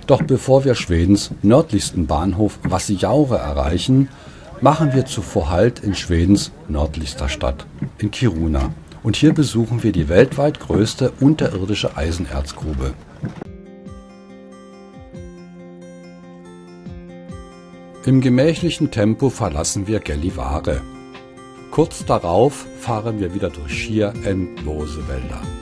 Doch bevor wir Schwedens nördlichsten Bahnhof Vassijaure erreichen, machen wir zuvor Halt in Schwedens nördlichster Stadt, in Kiruna. Und hier besuchen wir die weltweit größte unterirdische Eisenerzgrube. Im gemächlichen Tempo verlassen wir Gällivare. Kurz darauf fahren wir wieder durch schier endlose Wälder.